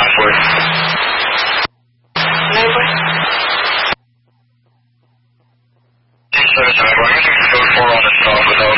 Newport. Newport? 279, I'm going to go 4 on the stop with